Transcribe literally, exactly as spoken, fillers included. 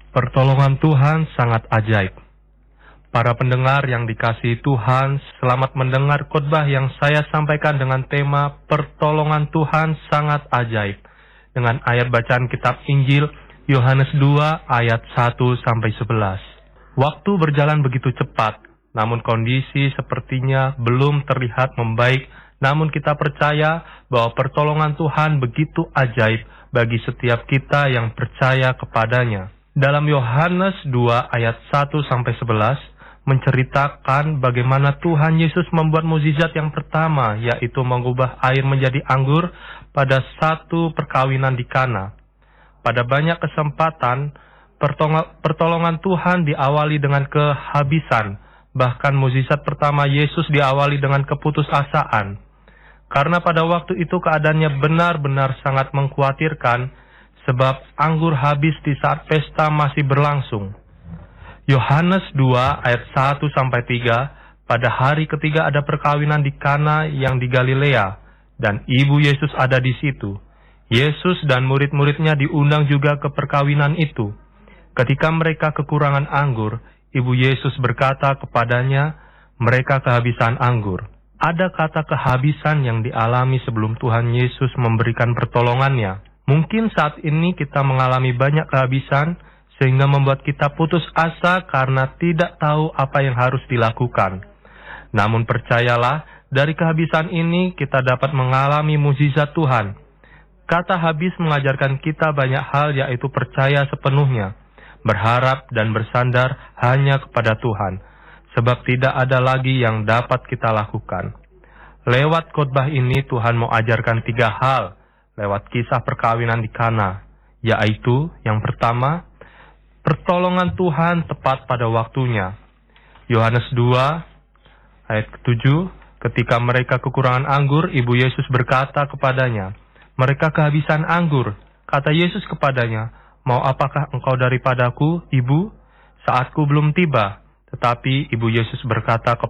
Pertolongan Tuhan sangat ajaib. Para pendengar yang dikasihi Tuhan, selamat mendengar khotbah yang saya sampaikan dengan tema Pertolongan Tuhan sangat ajaib, dengan ayat bacaan kitab Injil Yohanes dua ayat satu sampai sebelas. Waktu berjalan begitu cepat, namun kondisi sepertinya belum terlihat membaik, namun kita percaya bahwa pertolongan Tuhan begitu ajaib bagi setiap kita yang percaya kepadanya. Dalam Yohanes dua ayat satu sampai sebelas menceritakan bagaimana Tuhan Yesus membuat mukjizat yang pertama, yaitu mengubah air menjadi anggur pada satu perkawinan di Kana. Pada banyak kesempatan, pertolongan Tuhan diawali dengan kehabisan, bahkan mukjizat pertama Yesus diawali dengan keputusasaan. Karena pada waktu itu keadaannya benar-benar sangat mengkhawatirkan, sebab anggur habis di saat pesta masih berlangsung. Yohanes dua ayat satu sampai tiga, pada hari ketiga ada perkawinan di Kana yang di Galilea, dan ibu Yesus ada di situ. Yesus dan murid-muridnya diundang juga ke perkawinan itu. Ketika mereka kekurangan anggur, ibu Yesus berkata kepadanya, mereka kehabisan anggur. Ada kata kehabisan yang dialami sebelum Tuhan Yesus memberikan pertolongannya. Mungkin saat ini kita mengalami banyak kehabisan, sehingga membuat kita putus asa karena tidak tahu apa yang harus dilakukan. Namun percayalah, dari kehabisan ini kita dapat mengalami mukjizat Tuhan. Kata habis mengajarkan kita banyak hal, yaitu percaya sepenuhnya, berharap dan bersandar hanya kepada Tuhan, sebab tidak ada lagi yang dapat kita lakukan. Lewat khotbah ini Tuhan mau ajarkan tiga hal, lewat kisah perkawinan di Kana, yaitu yang pertama, pertolongan Tuhan tepat pada waktunya. Yohanes dua ayat ketujuh, ketika mereka kekurangan anggur, ibu Yesus berkata kepadanya, mereka kehabisan anggur. Kata Yesus kepadanya, mau apakah engkau daripadaku, ibu? Saatku belum tiba. Tetapi ibu Yesus berkata kepadanya,